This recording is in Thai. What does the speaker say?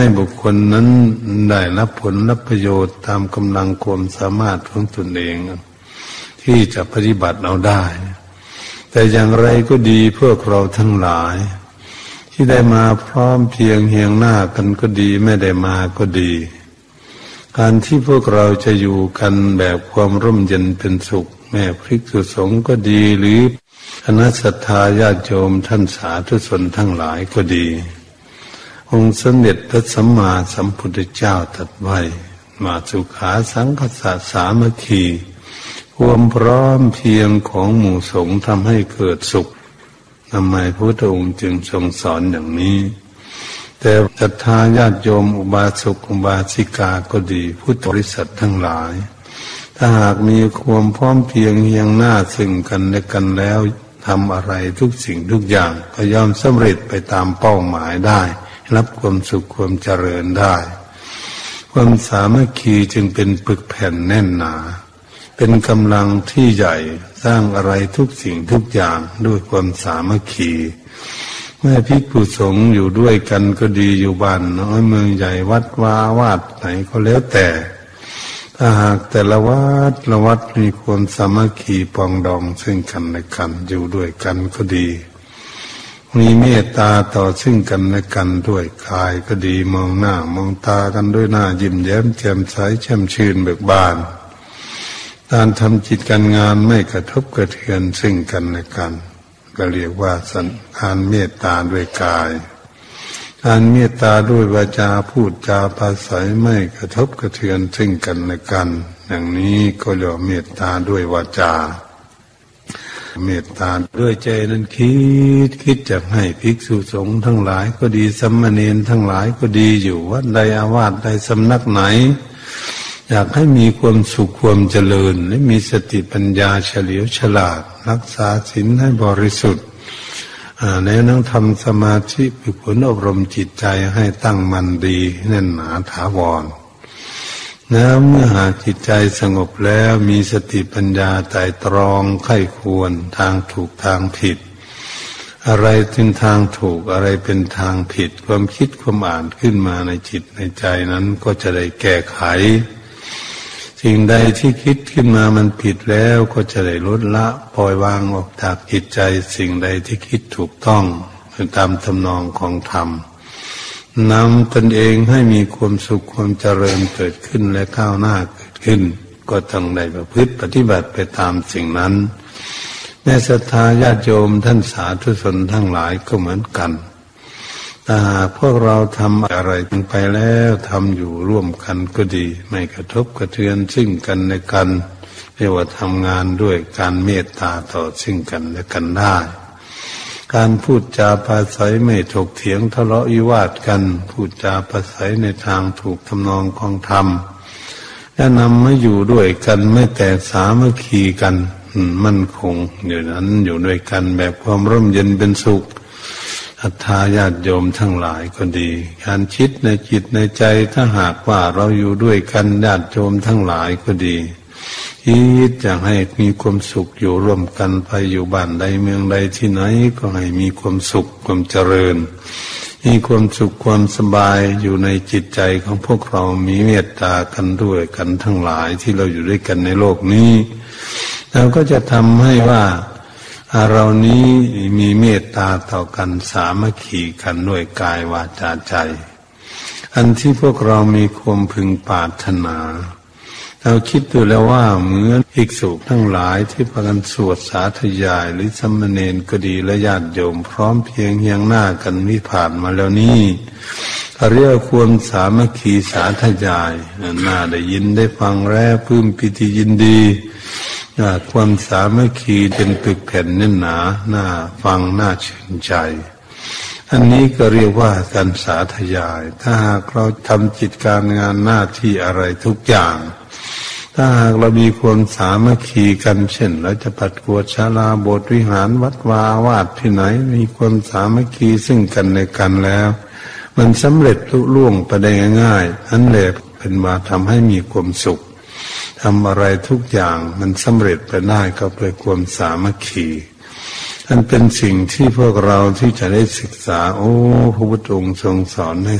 ให้บุคคลนั้นได้รับผลรับประโยชน์ตามกำลังความสามารถของตนเองที่จะปฏิบัติเอาได้แต่อย่างไรก็ดีพวกเราทั้งหลายที่ได้มาพร้อมเพียงเฮียงหน้ากันก็ดีไม่ได้มาก็ดีการที่พวกเราจะอยู่กันแบบความร่มเย็นเป็นสุขแม่ภิกษุสงฆ์ก็ดีหรือคณะศรัทธาญาติโยมท่านสาธุชนทั้งหลายก็ดีองค์สมเด็จพระสัมมาสัมพุทธเจ้าตรัสไว้มาสุขาสังคสะสามัคคีความพร้อมเพียงของหมู่สงฆ์ทำให้เกิดสุขทำไมพระพุทธองค์จึงทรงสอนอย่างนี้แต่ศรัทธาญาติโยมอุบาสกอุบาสิกาก็ดีพุทธบริษัททั้งหลายถ้าหากมีความพร้อมเพียงเฮียงหน้าซึ่งกันและกันแล้วทำอะไรทุกสิ่งทุกอย่างก็ย่อมสำเร็จไปตามเป้าหมายได้รับความสุขความเจริญได้ความสามัคคีจึงเป็นปึกแผ่นแน่นหนาเป็นกำลังที่ใหญ่สร้างอะไรทุกสิ่งทุกอย่างด้วยความสามัคคีแม่ภิกษุสงฆ์อยู่ด้วยกันก็ดีอยู่บ้านน้อยเมืองใหญ่วัดวาวาดไหนก็แล้วแต่ถ้าหากแต่ละวัดมีความสามัคคีปองดองซึ่งกันและกันอยู่ด้วยกันก็ดีมีเมตตาต่อซึ่งกันและกันด้วยกายก็ดีมองหน้ามองตากันด้วยหน้ายิ้มแย้มแจ่มใสแช่มชื่นเบิกบานการทำจิตการงานไม่กระทบกระเทือนซึ่งกันและกันก็เรียกว่าการเมตตาด้วยกายการเมตตาด้วยวาจาพูดจาภาษาไม่กระทบกระเทือนซึ่งกันและกันอย่างนี้ก็เรียกว่าเมตตาด้วยวาจาเมตตาด้วยใจนั้นคิดจะให้ภิกษุสงฆ์ทั้งหลายก็ดีสามเณรทั้งหลายก็ดีอยู่วัดใดอาวาสใดสำนักไหนอยากให้มีความสุขความเจริญและมีสติปัญญาเฉลียวฉลาดรักษาศีลให้บริสุทธิ์แล้วนั่งทำสมาธิฝึกฝนอบรมจิตใจให้ตั้งมั่นดีแน่นหนาถาวรแล้วเมื่อหากจิตใจสงบแล้วมีสติปัญญาไตร่ตรองไข้ควรทางถูกทางผิดอะไรเป็นทางถูกอะไรเป็นทางผิดความคิดความอ่านขึ้นมาในจิตในใจนั้นก็จะได้แก้ไขสิ่งใดที่คิดขึ้นมามันผิดแล้วก็จะได้ลดละปล่อยวางออกจากจิตใจสิ่งใดที่คิดถูกต้องตามทำนองของธรรมนำตนเองให้มีความสุขความเจริญเกิดขึ้นและก้าวหน้าเกิดขึ้นก็ต้องได้ประพฤติปฏิบัติไปตามสิ่งนั้นแม่ศรัทธาญาติโยมท่านสาธุชนทั้งหลายก็เหมือนกันถ้าพวกเราทำอะไรไปแล้วทำอยู่ร่วมกันก็ดีไม่กระทบกระเทือนซึ่งกันและกันเรียกว่าทำงานด้วยการเมตตาต่อซึ่งกันและกันได้การพูดจาปราศัยไม่ถกเถียงทะเลาะวิวาทกันพูดจาปราศัยในทางถูกทำนองของธรรมและนำมาอยู่ด้วยกันไม่แตกสามัคคีกันมั่นคงอยู่นั้นอยู่ด้วยกันแบบความร่มเย็นเป็นสุขศรัทธาญาติโยมทั้งหลายก็ดีการคิดในจิตในใจถ้าหากว่าเราอยู่ด้วยกันญาติโยมทั้งหลายก็ดีคิดอยากให้มีความสุขอยู่ร่วมกันไปอยู่บ้านใดเมืองใดที่ไหนก็ให้มีความสุขความเจริญมีความสุขความสบายอยู่ในจิตใจของพวกเรามีเมตตากันด้วยกันทั้งหลายที่เราอยู่ด้วยกันในโลกนี้เราก็จะทำให้ว่าเรานี้มีเมตตาต่อกันสามัคคีกันด้วยกายวาจาใจอันที่พวกเรามีความพึงปรารถนาเราคิดดูแล้วว่าเหมือนภิกษุทั้งหลายที่พากันสวดสาธยายหรือสามเณรก็ดีและญาติโยมพร้อมเพียงเฮียงหน้ากันวิผ่านมาแล้วนี้เรียกความสามัคคีสาธยายน่าได้ยินได้ฟังแล้วปลื้มปิติยินดีความสามัคคีเป็นปึกแผ่นแน่นหนาน่าฟังน่าชื่นใจอันนี้ก็เรียกว่าการสาธยายถ้าหากเราทำกิจการงานหน้าที่อะไรทุกอย่างถ้าหากเรามีความสามัคคีกันเช่นเราจะปัดกวาดศาลาโบสถ์วิหารวัดวาวาดที่ไหนมีความสามัคคีซึ่งกันและกันแล้วมันสำเร็จลุล่วงไปได้ง่ายๆนั่นแหละเป็นมาทำให้มีความสุขทำอะไรทุกอย่างมันสำเร็จไปได้ก็เพราะความสามัคคีอันเป็นสิ่งที่พวกเราที่จะได้ศึกษาพระพุทธองค์ทรงสอนให้